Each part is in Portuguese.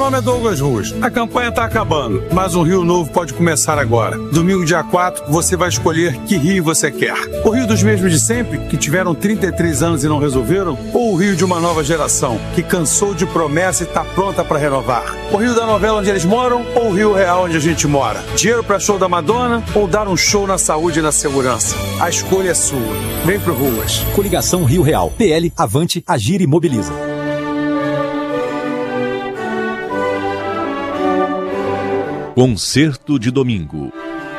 nome é Douglas Ruas. A campanha está acabando, mas um Rio novo pode começar agora. Domingo, dia 4, você vai escolher que Rio você quer. O Rio dos mesmos de sempre, que tiveram 33 anos e não resolveram? Ou o Rio de uma nova geração, que cansou de promessa e está pronta para renovar? O Rio da novela onde eles moram ou o Rio real onde a gente mora? Dinheiro para show da Madonna ou dar um show na saúde e na segurança? A escolha é sua. Vem pro Ruas. Coligação Rio Real. PL, Avante, Agir e Mobiliza. Concerto de domingo.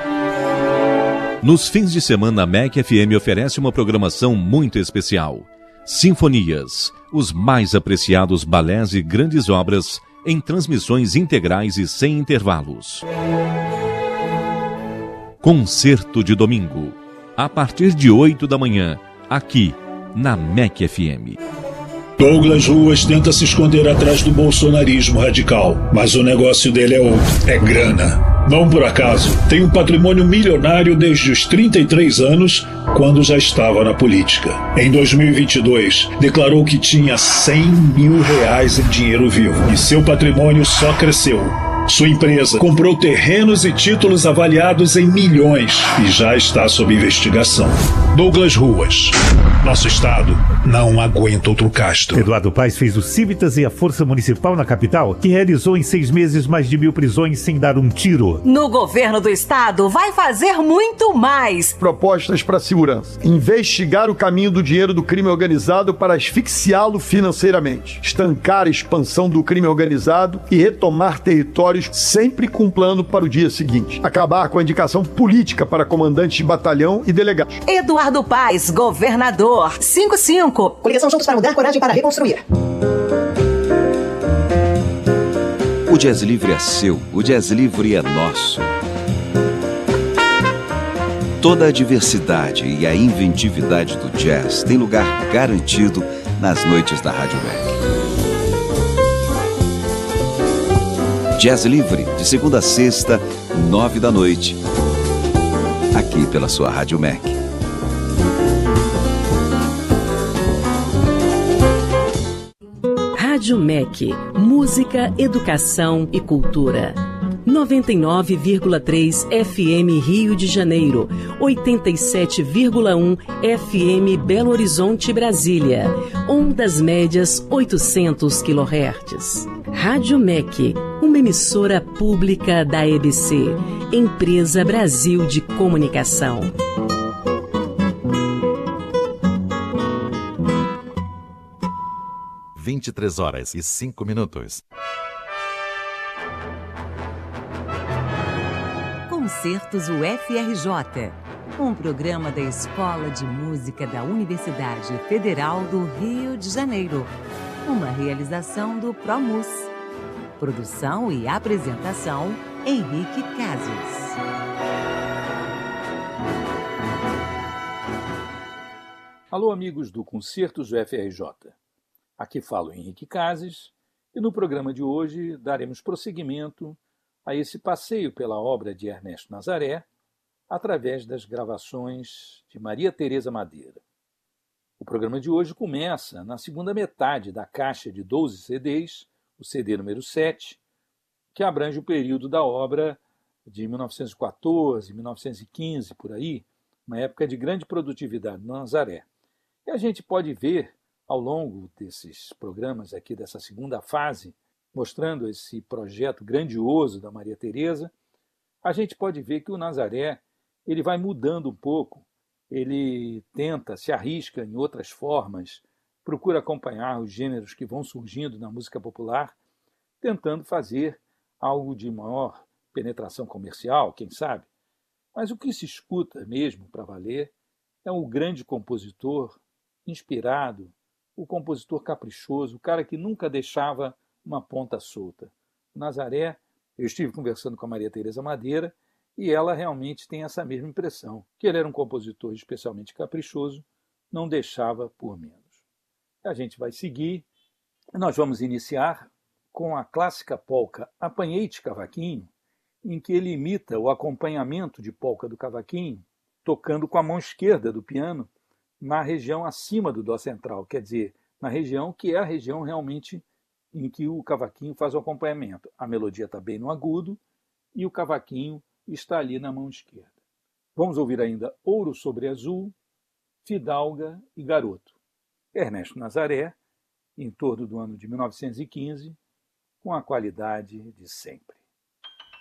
Nos fins de semana, a MEC FM oferece uma programação muito especial. Sinfonias, os mais apreciados balés e grandes obras em transmissões integrais e sem intervalos. Concerto de domingo, a partir de 8 da manhã, aqui na MEC FM. Douglas Ruas tenta se esconder atrás do bolsonarismo radical, mas o negócio dele é outro, é grana. Não por acaso, tem um patrimônio milionário desde os 33 anos, quando já estava na política. Em 2022, declarou que tinha 100 mil reais em dinheiro vivo, e seu patrimônio só cresceu. Sua empresa comprou terrenos e títulos avaliados em milhões e já está sob investigação. Douglas Ruas. Nosso estado não aguenta outro Castro. Eduardo Paes fez o Civitas e a Força Municipal na capital, que realizou em 6 meses mais de 1.000 prisões sem dar um tiro. No governo do estado vai fazer muito mais. Propostas para a segurança. Investigar o caminho do dinheiro do crime organizado para asfixiá-lo financeiramente. Estancar a expansão do crime organizado e retomar territórios sempre com plano para o dia seguinte. Acabar com a indicação política para comandantes de batalhão e delegados. Eduardo Paes, governador. 55. Coligação Juntos para Mudar, Coragem para Reconstruir. O Jazz Livre é seu, o Jazz Livre é nosso. Toda a diversidade e a inventividade do jazz tem lugar garantido nas noites da Rádio MEC. Jazz Livre, de segunda a sexta, 9 da noite. Aqui pela sua Rádio MEC. Rádio MEC, música, educação e cultura. 99,3 FM Rio de Janeiro, 87,1 FM Belo Horizonte, Brasília. Ondas médias 800 kHz. Rádio MEC, uma emissora pública da EBC, Empresa Brasil de Comunicação. 23h05. Concertos UFRJ, um programa da Escola de Música da Universidade Federal do Rio de Janeiro, uma realização do ProMus. Produção e apresentação, Henrique Cases. Alô, amigos do Concertos UFRJ. Aqui falo Henrique Cases e no programa de hoje daremos prosseguimento a esse passeio pela obra de Ernesto Nazaré através das gravações de Maria Tereza Madeira. O programa de hoje começa na segunda metade da caixa de 12 CDs, o CD número 7, que abrange o período da obra de 1914, 1915, por aí, uma época de grande produtividade no Nazaré. E a gente pode ver, ao longo desses programas aqui, dessa segunda fase, mostrando esse projeto grandioso da Maria Tereza, a gente pode ver que o Nazaré ele vai mudando um pouco, ele tenta, se arrisca em outras formas, procura acompanhar os gêneros que vão surgindo na música popular, tentando fazer algo de maior penetração comercial, quem sabe. Mas o que se escuta mesmo para valer é um grande compositor inspirado, o compositor caprichoso, o cara que nunca deixava uma ponta solta. O Nazaré, eu estive conversando com a Maria Tereza Madeira e ela realmente tem essa mesma impressão, que ele era um compositor especialmente caprichoso, não deixava por menos. A gente vai seguir, nós vamos iniciar com a clássica polca Apanhei-te Cavaquinho, em que ele imita o acompanhamento de polca do cavaquinho, tocando com a mão esquerda do piano, na região acima do dó central, quer dizer, na região que é a região realmente em que o cavaquinho faz o acompanhamento. A melodia está bem no agudo e o cavaquinho está ali na mão esquerda. Vamos ouvir ainda Ouro sobre Azul, Fidalga e Garoto. Ernesto Nazaré, em torno do ano de 1915, com a qualidade de sempre.